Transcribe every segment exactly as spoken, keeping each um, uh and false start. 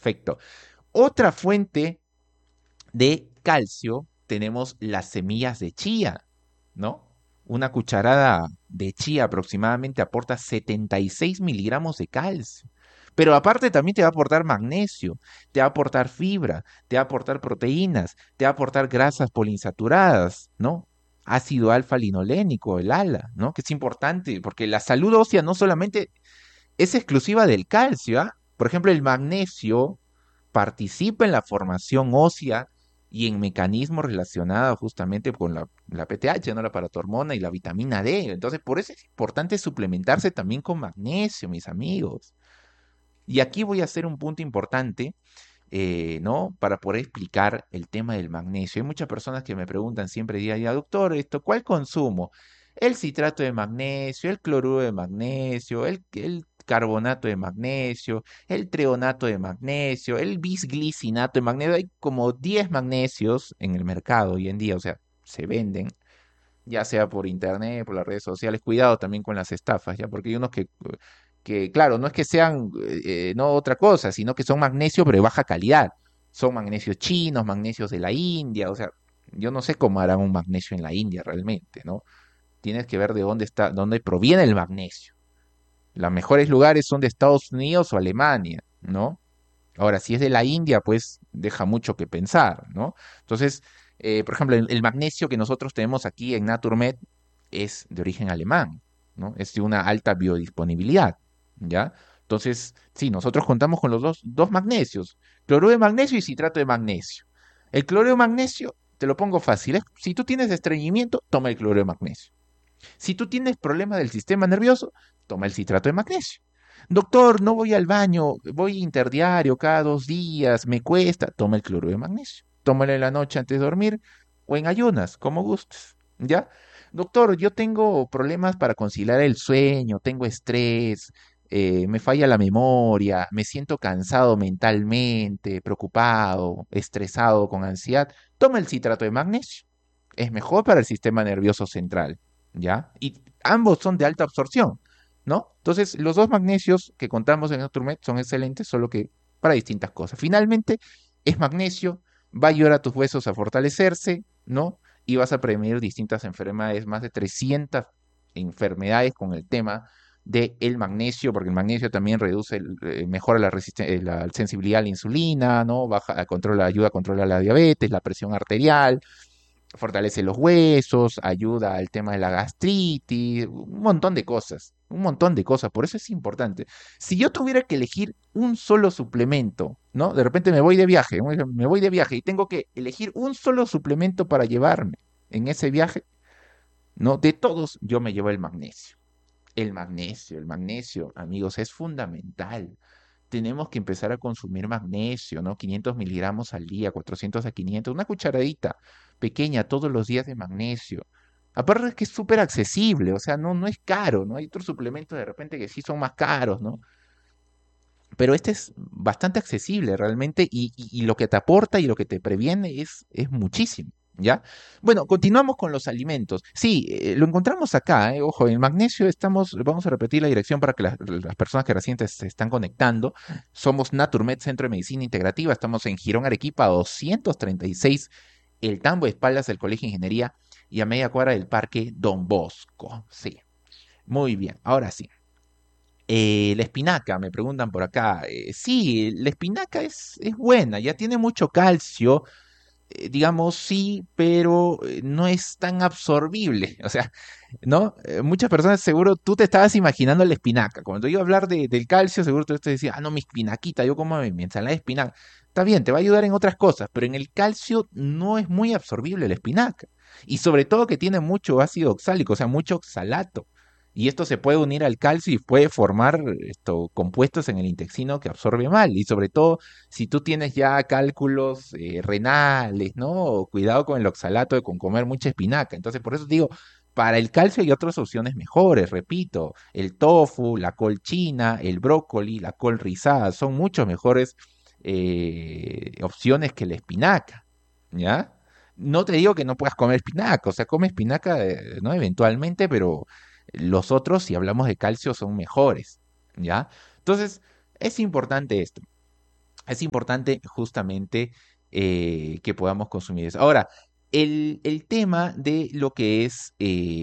Perfecto. Otra fuente de calcio tenemos las semillas de chía, ¿no? Una cucharada de chía aproximadamente aporta setenta y seis miligramos de calcio. Pero aparte también te va a aportar magnesio, te va a aportar fibra, te va a aportar proteínas, te va a aportar grasas poliinsaturadas, ¿no? Ácido alfa-linolénico, el ALA, ¿no? Que es importante porque la salud ósea no solamente es exclusiva del calcio, ¿ah? Por ejemplo, el magnesio participa en la formación ósea y en mecanismos relacionados justamente con la, la P T H, ¿no? La paratormona y la vitamina D. Entonces, por eso es importante suplementarse también con magnesio, mis amigos. Y aquí voy a hacer un punto importante, eh, ¿no? Para poder explicar el tema del magnesio. Hay muchas personas que me preguntan siempre día a día, doctor, esto, ¿cuál consumo? El citrato de magnesio, el cloruro de magnesio, el, el carbonato de magnesio, el treonato de magnesio, el bisglicinato de magnesio. Hay como diez magnesios en el mercado hoy en día, o sea, se venden, ya sea por internet, por las redes sociales. Cuidado también con las estafas, ¿ya? Porque hay unos que, que claro, no es que sean, eh, no otra cosa, sino que son magnesio, pero de baja calidad. Son magnesios chinos, magnesios de la India, o sea, yo no sé cómo harán un magnesio en la India realmente, ¿no? Tienes que ver de dónde está, dónde proviene el magnesio. Los mejores lugares son de Estados Unidos o Alemania, ¿no? Ahora, si es de la India, pues deja mucho que pensar, ¿no? Entonces, eh, por ejemplo, el, el magnesio que nosotros tenemos aquí en Naturmed es de origen alemán, ¿no? Es de una alta biodisponibilidad, ¿ya? Entonces, sí, nosotros contamos con los dos, dos magnesios, cloruro de magnesio y citrato de magnesio. El cloruro de magnesio, te lo pongo fácil, ¿eh? Si tú tienes estreñimiento, toma el cloruro de magnesio. Si tú tienes problemas del sistema nervioso, toma el citrato de magnesio. Doctor, no voy al baño, voy interdiario cada dos días, me cuesta, toma el cloruro de magnesio. Tómalo en la noche antes de dormir o en ayunas, como gustes, ¿ya? Doctor, yo tengo problemas para conciliar el sueño, tengo estrés, eh, me falla la memoria, me siento cansado mentalmente, preocupado, estresado, con ansiedad. Toma el citrato de magnesio. Es mejor para el sistema nervioso central. ¿Ya? Y ambos son de alta absorción, ¿no? Entonces, los dos magnesios que contamos en Naturmed son excelentes, solo que para distintas cosas. Finalmente, es magnesio, va a ayudar a tus huesos a fortalecerse, ¿no? Y vas a prevenir distintas enfermedades, más de trescientas enfermedades con el tema del magnesio, porque el magnesio también reduce, el- eh, mejora la, resisten- eh, la sensibilidad a la insulina, ¿no? Baja, controla, ayuda a controlar la diabetes, la presión arterial, fortalece los huesos, ayuda al tema de la gastritis, un montón de cosas, un montón de cosas, por eso es importante. Si yo tuviera que elegir un solo suplemento, ¿no? De repente me voy de viaje, me voy de viaje y tengo que elegir un solo suplemento para llevarme en ese viaje, ¿no? De todos, yo me llevo el magnesio. El magnesio, el magnesio, amigos, es fundamental. Tenemos que empezar a consumir magnesio, ¿no? quinientos miligramos al día, cuatrocientos a quinientos, una cucharadita pequeña todos los días de magnesio. Aparte es que es súper accesible, o sea, no, no es caro, ¿no? Hay otros suplementos de repente que sí son más caros, ¿no? Pero este es bastante accesible realmente y, y- y lo que te aporta y lo que te previene es, es muchísimo, ¿ya? Bueno, continuamos con los alimentos. Sí, eh, lo encontramos acá, eh, ojo, el magnesio estamos, vamos a repetir la dirección para que las, las personas que recién te- se están conectando. Somos Naturmed Centro de Medicina Integrativa, estamos en Girón Arequipa doscientos treinta y seis, el Tambo de espaldas del Colegio de Ingeniería y a media cuadra del Parque Don Bosco. Sí, muy bien, ahora sí. Eh, la espinaca, me preguntan por acá. Eh, sí, la espinaca es, es buena, ya tiene mucho calcio, eh, digamos, sí, pero eh, no es tan absorbible. O sea, ¿no? Eh, muchas personas seguro tú te estabas imaginando la espinaca. Cuando yo iba a hablar de- del calcio, seguro tú te decías, ah, no, mi espinaquita, yo como mi, mi ensalada de espinaca. Está bien, te va a ayudar en otras cosas, pero en el calcio no es muy absorbible la espinaca. Y sobre todo que tiene mucho ácido oxálico, o sea, mucho oxalato. Y esto se puede unir al calcio y puede formar esto, compuestos en el intestino que absorbe mal. Y sobre todo, si tú tienes ya cálculos eh, renales, ¿no? Cuidado con el oxalato de con comer mucha espinaca. Entonces, por eso digo, para el calcio hay otras opciones mejores, repito, el tofu, la col china, el brócoli, la col rizada, son mucho mejores eh, opciones que la espinaca, ¿ya? No te digo que no puedas comer espinaca, o sea, come espinaca, eh, ¿no? Eventualmente, pero los otros, si hablamos de calcio, son mejores, ¿ya? Entonces, es importante esto. es importante justamente eh, que podamos consumir eso. Ahora, el, el tema de lo que es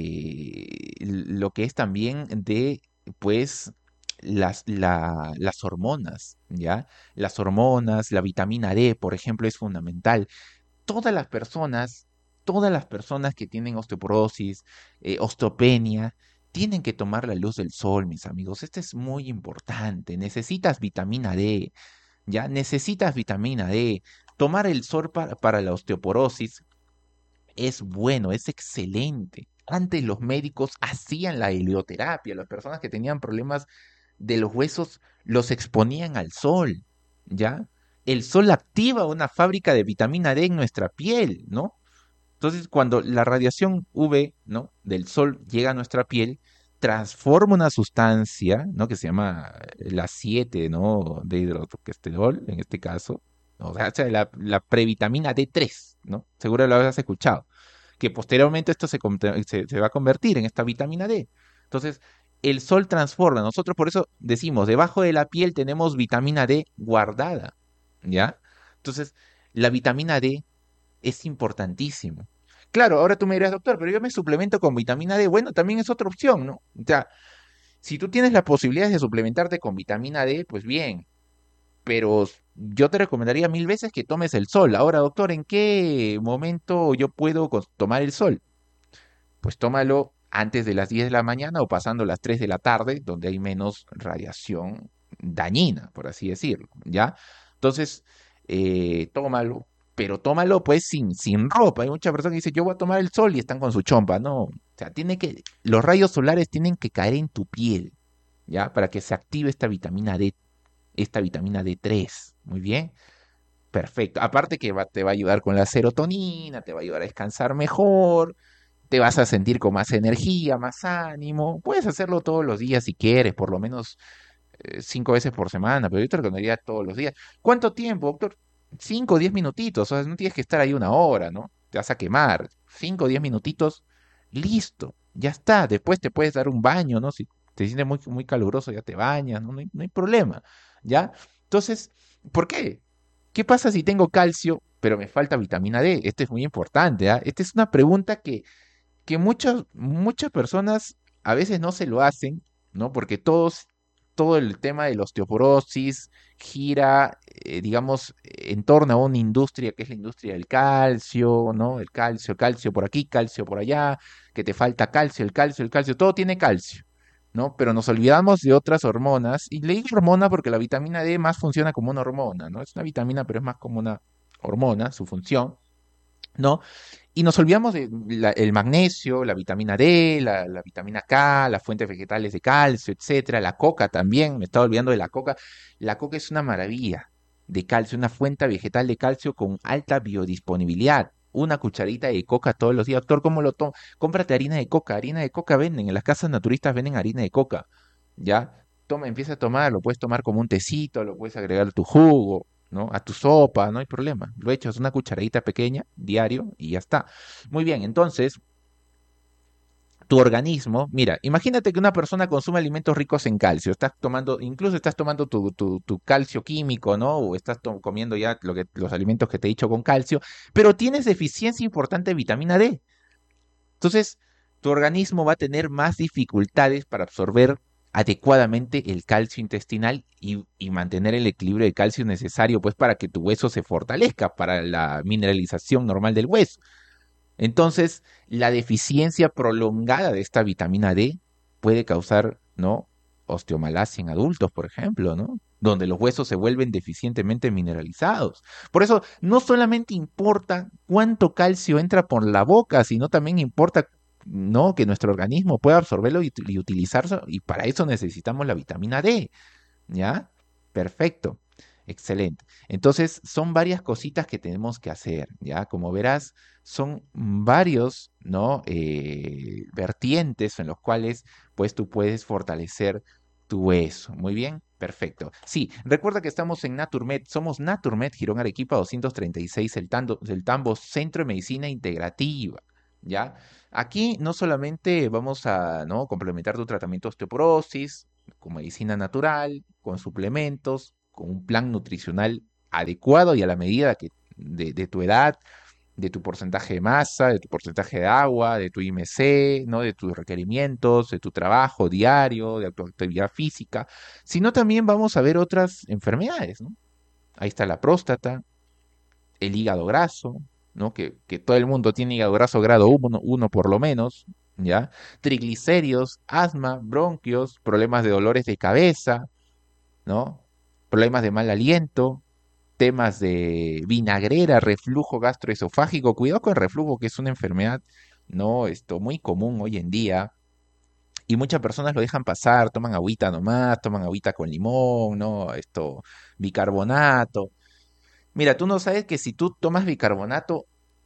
eh, lo que es también de pues las, la- las hormonas, ¿ya? Las hormonas, la vitamina D, por ejemplo, es fundamental. Todas las personas, todas las personas que tienen osteoporosis, eh, osteopenia, tienen que tomar la luz del sol, mis amigos. Esto es muy importante. Necesitas vitamina D, ¿ya? Necesitas vitamina D. Tomar el sol para, para la osteoporosis es bueno, es excelente. Antes los médicos hacían la helioterapia, las personas que tenían problemas de los huesos los exponían al sol, ¿ya? El sol activa una fábrica de vitamina D en nuestra piel, ¿no? Entonces, cuando la radiación U V, ¿no? del sol llega a nuestra piel, transforma una sustancia, ¿no? que se llama eh, la siete, ¿no? de hidrocortisol, en este caso, o sea, o sea, la, la previtamina D tres, ¿no? Seguro lo habrás escuchado, que posteriormente esto se, conte- se, se va a convertir en esta vitamina D. Entonces, el sol transforma. Nosotros por eso decimos, debajo de la piel tenemos vitamina D guardada, ¿ya? Entonces, la vitamina D es importantísimo. Claro, ahora tú me dirás, doctor, pero yo me suplemento con vitamina D. Bueno, también es otra opción, ¿no? O sea, si tú tienes la posibilidad de suplementarte con vitamina D, pues bien, pero yo te recomendaría mil veces que tomes el sol. Ahora, doctor, ¿en qué momento yo puedo cos- tomar el sol? Pues tómalo antes de las diez de la mañana o pasando las tres de la tarde, donde hay menos radiación dañina, por así decirlo, ¿ya? Entonces, eh, tómalo, pero tómalo pues sin, sin ropa. Hay muchas personas que dicen, yo voy a tomar el sol y están con su chompa. No, o sea, tiene que, los rayos solares tienen que caer en tu piel, ¿ya? Para que se active esta vitamina D, esta vitamina D tres. Muy bien. Perfecto. Aparte que va- te va a ayudar con la serotonina, te va a ayudar a descansar mejor, te vas a sentir con más energía, más ánimo. Puedes hacerlo todos los días si quieres, por lo menos eh, cinco veces por semana, pero yo te recomendaría todos los días. ¿Cuánto tiempo, doctor? Cinco o diez minutitos, o sea, no tienes que estar ahí una hora, ¿no? Te vas a quemar. Cinco o diez minutitos, listo, ya está. Después te puedes dar un baño, ¿no? Si te sientes muy, muy caluroso, ya te bañas, ¿no? No hay, no hay problema, ¿ya? Entonces, ¿por qué? ¿Qué pasa si tengo calcio, pero me falta vitamina D? Esto es muy importante, ¿ah? Esta es una pregunta que que muchas, muchas personas a veces no se lo hacen, ¿no? Porque todos, todo el tema de la osteoporosis gira, eh, digamos, en torno a una industria que es la industria del calcio, ¿no? El calcio, calcio por aquí, calcio por allá, que te falta calcio, el calcio, el calcio, todo tiene calcio, ¿no? Pero nos olvidamos de otras hormonas, y le digo hormona porque la vitamina D más funciona como una hormona, ¿no? Es una vitamina, pero es más como una hormona, su función, ¿no? Y nos olvidamos del magnesio, la vitamina D, la, la vitamina K, las fuentes vegetales de calcio, etcétera, la coca también, me estaba olvidando de la coca. La coca es una maravilla de calcio, una fuente vegetal de calcio con alta biodisponibilidad. Una cucharita de coca todos los días. Doctor, ¿cómo lo tomo? Cómprate harina de coca. Harina de coca venden. En las casas naturistas venden harina de coca. ¿Ya? Toma, empieza a tomar. Lo puedes tomar como un tecito, lo puedes agregar a tu jugo, ¿no? A tu sopa, no hay problema. Lo echas una cucharadita pequeña diario y ya está. Muy bien, entonces tu organismo, mira, imagínate que una persona consume alimentos ricos en calcio, estás tomando, incluso estás tomando tu, tu, tu calcio químico, ¿no? O estás to- comiendo ya lo que, los alimentos que te he dicho con calcio, pero tienes deficiencia importante de vitamina D. Entonces, tu organismo va a tener más dificultades para absorber adecuadamente el calcio intestinal y, y mantener el equilibrio de calcio necesario, pues, para que tu hueso se fortalezca, para la mineralización normal del hueso. Entonces, la deficiencia prolongada de esta vitamina D puede causar, ¿no? Osteomalacia en adultos, por ejemplo, ¿no? Donde los huesos se vuelven deficientemente mineralizados. Por eso, no solamente importa cuánto calcio entra por la boca, sino también importa, ¿no? Que nuestro organismo pueda absorberlo y, y utilizarlo, y para eso necesitamos la vitamina D. ¿Ya? Perfecto. Excelente. Entonces, son varias cositas que tenemos que hacer, ¿ya? Como verás, son varios, ¿no? Eh, vertientes en los cuales, pues, tú puedes fortalecer tu hueso. Muy bien, perfecto. Sí, recuerda que estamos en Naturmed, somos Naturmed, Girón Arequipa doscientos treinta y seis, el, Tando- el Tambo, Centro de Medicina Integrativa, ¿ya? Aquí no solamente vamos a, ¿no? complementar tu tratamiento de osteoporosis, con medicina natural, con suplementos, con un plan nutricional adecuado y a la medida que, de, de tu edad, de tu porcentaje de masa, de tu porcentaje de agua, de tu I M C, ¿no? De tus requerimientos, de tu trabajo diario, de tu actividad física, sino también vamos a ver otras enfermedades, ¿no? Ahí está la próstata, el hígado graso, ¿no? Que, que todo el mundo tiene hígado graso grado uno, uno por lo menos, ¿ya? Triglicéridos, asma, bronquios, problemas de dolores de cabeza, ¿no? Problemas de mal aliento, temas de vinagrera, reflujo gastroesofágico. Cuidado con el reflujo, que es una enfermedad, no, esto muy común hoy en día. Y muchas personas lo dejan pasar, toman agüita nomás, toman agüita con limón, ¿no? Esto, bicarbonato. Mira, tú no sabes que si tú tomas bicarbonato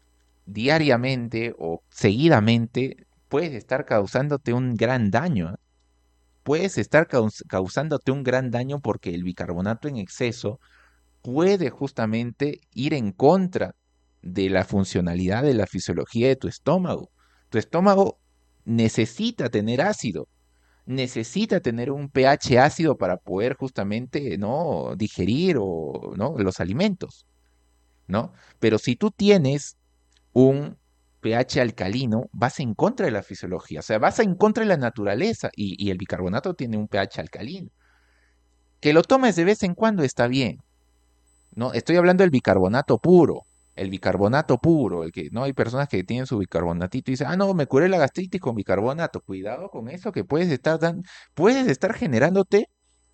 diariamente o seguidamente, puedes estar causándote un gran daño. ¿Eh? Puedes estar caus- causándote un gran daño porque el bicarbonato en exceso puede justamente ir en contra de la funcionalidad de la fisiología de tu estómago. Tu estómago necesita tener ácido, necesita tener un pH ácido para poder justamente, ¿no? digerir o, ¿no? los alimentos, ¿no? Pero si tú tienes un pH alcalino, vas en contra de la fisiología, o sea, vas en contra de la naturaleza y, y el bicarbonato tiene un pH alcalino. Que lo tomes de vez en cuando está bien, no, estoy hablando del bicarbonato puro, el bicarbonato puro, el que no hay personas que tienen su bicarbonatito y dicen, ah, no, me curé la gastritis con bicarbonato. Cuidado con eso que puedes estar dan, puedes estar generándote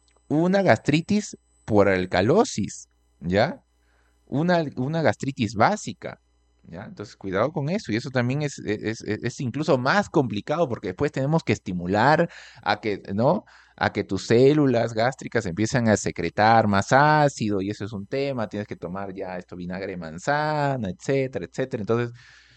una gastritis por alcalosis, ¿ya? Una, una gastritis básica, ¿ya? Entonces, cuidado con eso. Y eso también es, es, es- es incluso más complicado porque después tenemos que estimular a que, ¿no? A que tus células gástricas empiecen a secretar más ácido y eso es un tema. Tienes que tomar ya esto vinagre de manzana, etcétera, etcétera. Entonces,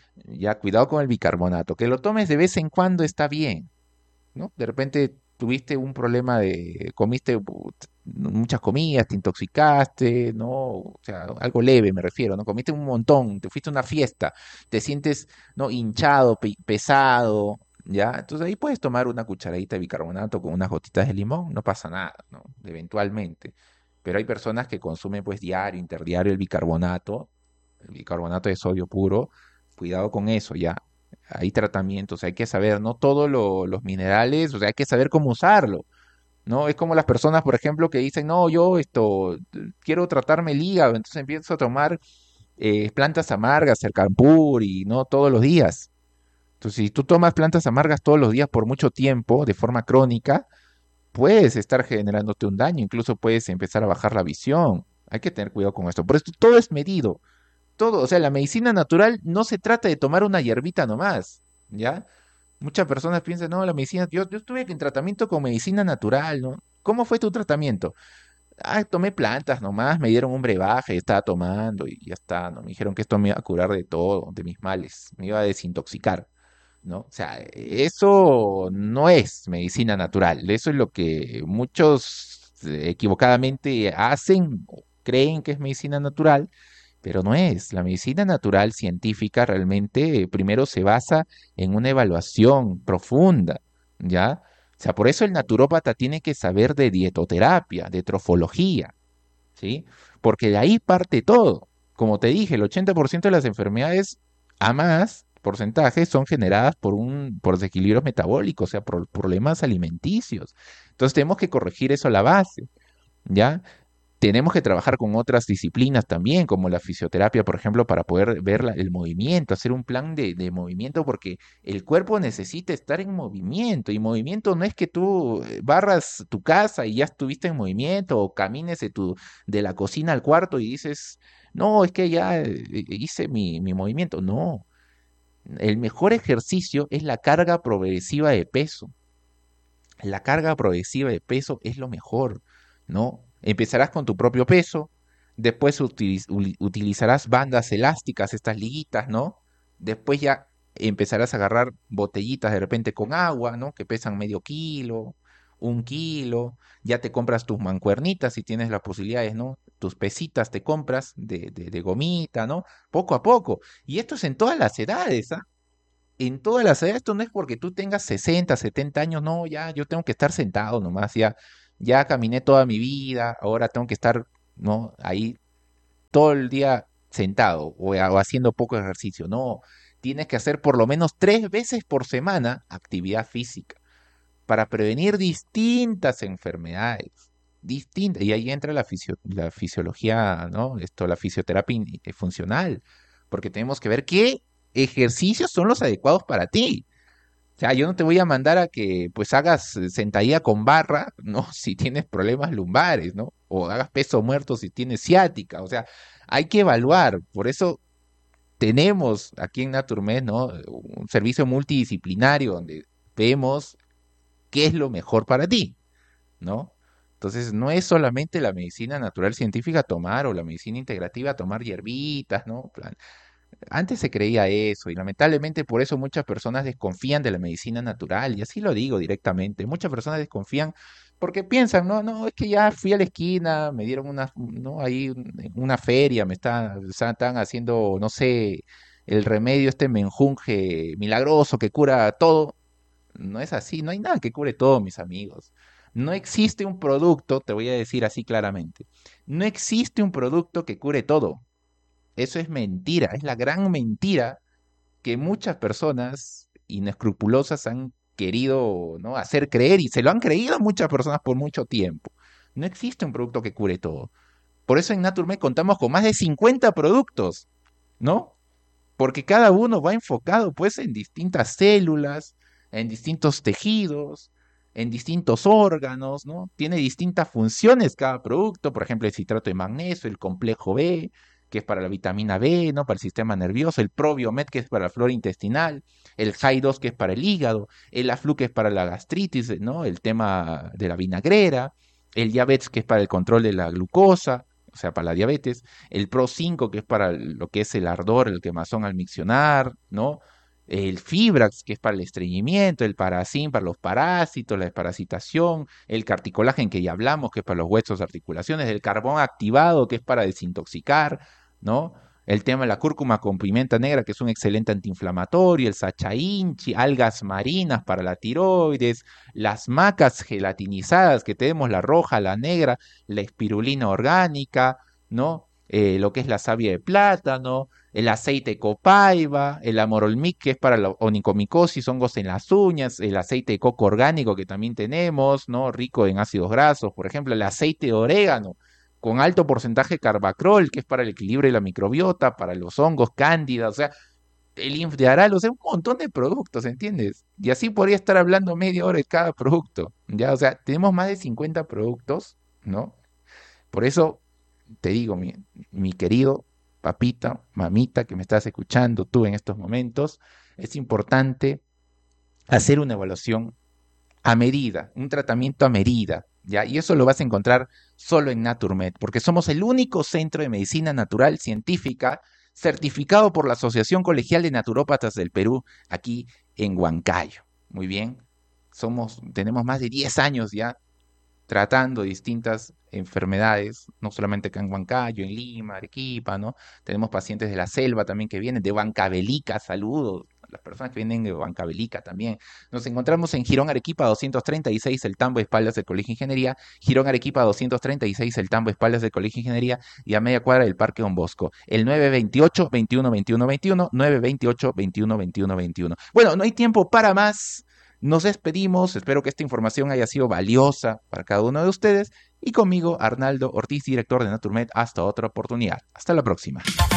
ya cuidado con el bicarbonato. Que lo tomes de vez en cuando está bien, ¿no? De repente tuviste un problema de, comiste pu- muchas comidas, te intoxicaste, ¿no? O sea, algo leve me refiero, ¿no? Comiste un montón, te fuiste a una fiesta, te sientes, ¿no? hinchado, pe- pesado, ¿ya? Entonces ahí puedes tomar una cucharadita de bicarbonato con unas gotitas de limón, no pasa nada, ¿no? Eventualmente. Pero hay personas que consumen pues diario, interdiario el bicarbonato, el bicarbonato de sodio puro, cuidado con eso, ¿ya? Hay tratamientos, hay que saber, no todos lo- los minerales, o sea, hay que saber cómo usarlo, ¿no? Es como las personas, por ejemplo, que dicen, no, yo esto, eh, quiero tratarme el hígado, entonces empiezo a tomar eh, plantas amargas, el campur y no todos los días. Entonces, si tú tomas plantas amargas todos los días por mucho tiempo, de forma crónica, puedes estar generándote un daño, incluso puedes empezar a bajar la visión. Hay que tener cuidado con esto. Por esto todo es medido todo, o sea, la medicina natural no se trata de tomar una hierbita nomás, ¿ya? Muchas personas piensan, no, la medicina, yo, yo estuve en tratamiento con medicina natural, ¿no? ¿Cómo fue tu tratamiento? Ah, tomé plantas nomás, me dieron un brebaje, estaba tomando y ya está, ¿no? Me dijeron que esto me iba a curar de todo, de mis males, me iba a desintoxicar, ¿no? O sea, eso no es medicina natural, eso es lo que muchos eh, equivocadamente hacen, o creen que es medicina natural, pero no es. La medicina natural científica realmente eh, primero se basa en una evaluación profunda, ¿ya? O sea, por eso el naturópata tiene que saber de dietoterapia, de trofología, ¿sí? Porque de ahí parte todo. Como te dije, el ochenta por ciento de las enfermedades, a más porcentajes, son generadas por un por desequilibrios metabólicos, o sea, por problemas alimenticios. Entonces tenemos que corregir eso a la base, ¿ya? Tenemos que trabajar con otras disciplinas también, como la fisioterapia, por ejemplo, para poder ver la- el movimiento, hacer un plan de, de movimiento, porque el cuerpo necesita estar en movimiento, y movimiento no es que tú eh, barras tu casa y ya estuviste en movimiento, o camines de, tu, de la cocina al cuarto y dices, no, es que ya eh, hice mi, mi movimiento. No, el mejor ejercicio es la carga progresiva de peso. La carga progresiva de peso es lo mejor, ¿no? Empezarás con tu propio peso, después utiliz- uli- utilizarás bandas elásticas, estas liguitas, ¿no? Después ya empezarás a agarrar botellitas de repente con agua, ¿no? Que pesan medio kilo, un kilo, ya te compras tus mancuernitas si tienes las posibilidades, ¿no? Tus pesitas te compras de, de, de gomita, ¿no? Poco a poco. Y esto es en todas las edades, ¿ah? En todas las edades, esto no es porque tú tengas sesenta, setenta años, no, ya yo tengo que estar sentado nomás, ya, ya caminé toda mi vida, ahora tengo que estar, ¿no? Ahí, todo el día sentado o, o haciendo poco ejercicio. No, tienes que hacer por lo menos tres veces por semana actividad física para prevenir distintas enfermedades, distintas. Y ahí entra la, fisio- la fisiología, ¿no? Esto, la fisioterapia in- eh, funcional, porque tenemos que ver qué ejercicios son los adecuados para ti. O sea, yo no te voy a mandar a que pues hagas eh, sentadilla con barra, ¿no? Si tienes problemas lumbares, ¿no? O hagas peso muerto si tienes ciática. O sea, hay que evaluar. Por eso tenemos aquí en Naturmed, ¿no? Un servicio multidisciplinario donde vemos qué es lo mejor para ti, ¿no? Entonces, no es solamente la medicina natural científica tomar o la medicina integrativa tomar hierbitas, ¿no? Plan- Antes se creía eso y lamentablemente por eso muchas personas desconfían de la medicina natural y así lo digo directamente. Muchas personas desconfían porque piensan, no, no, es que ya fui a la esquina, me dieron una, no, ahí un- en una feria, me están, están haciendo, no sé, el remedio este menjunje milagroso que cura todo. No es así, no hay nada que cure todo, mis amigos. No existe un producto, te voy a decir así claramente, no existe un producto que cure todo. Eso es mentira, es la gran mentira que muchas personas inescrupulosas han querido, ¿no? hacer creer y se lo han creído muchas personas por mucho tiempo. No existe un producto que cure todo. Por eso en Naturmed contamos con más de cincuenta productos, ¿no? Porque cada uno va enfocado pues en distintas células, en distintos tejidos, en distintos órganos, ¿no? Tiene distintas funciones cada producto, por ejemplo, el citrato de magnesio, el complejo B, que es para la vitamina B, ¿no? Para el sistema nervioso, el probiomed, que es para la flora intestinal, el J dos, que es para el hígado, el Aflu, que es para la gastritis, ¿no? El tema de la vinagrera, el diabetes, que es para el control de la glucosa, o sea, para la diabetes, el Pro cinco, que es para lo que es el ardor, el quemazón al miccionar, ¿no? El Fibrax, que es para el estreñimiento, el Paracin para los parásitos, la desparasitación, el Carticolagen, que ya hablamos, que es para los huesos, articulaciones, el carbón activado, que es para desintoxicar, ¿no? El tema de la cúrcuma con pimienta negra, que es un excelente antiinflamatorio, el Sacha Inchi, algas marinas para la tiroides, las macas gelatinizadas, que tenemos la roja, la negra, la espirulina orgánica, ¿no? Eh, lo que es la savia de plátano, el aceite de copaiba, el amorolmic, que es para la onicomicosis, hongos en las uñas, el aceite de coco orgánico que también tenemos, ¿no? Rico en ácidos grasos, por ejemplo, el aceite de orégano con alto porcentaje de carbacrol, que es para el equilibrio de la microbiota, para los hongos cándida, o sea, el Infdearal, o sea, un montón de productos, ¿entiendes? Y así podría estar hablando media hora de cada producto, ¿ya? O sea, tenemos más de cincuenta productos, ¿no? Por eso te digo, mi, mi querido papita, mamita que me estás escuchando tú en estos momentos, es importante hacer una evaluación a medida, un tratamiento a medida, ¿ya? Y eso lo vas a encontrar solo en Naturmed, porque somos el único centro de medicina natural científica certificado por la Asociación Colegial de Naturópatas del Perú, aquí en Huancayo. Muy bien, somos, tenemos más de diez años ya tratando distintas enfermedades, no solamente acá en Huancayo, en Lima, Arequipa, ¿no? Tenemos pacientes de la selva también que vienen, de Huancavelica, saludos, a las personas que vienen de Huancavelica también. Nos encontramos en Girón Arequipa doscientos treinta y seis, el Tambo, espaldas del Colegio de Ingeniería, Girón Arequipa doscientos treinta y seis, el Tambo, espaldas del Colegio de Ingeniería, y a media cuadra del Parque Don Bosco. El nueve veintiocho, veintiuno, veintiuno, veintiuno, nueve veintiocho, veintiuno, veintiuno, veintiuno. Bueno, no hay tiempo para más. Nos despedimos, espero que esta información haya sido valiosa para cada uno de ustedes y conmigo, Arnaldo Ortiz, director de Naturmed, hasta otra oportunidad. Hasta la próxima.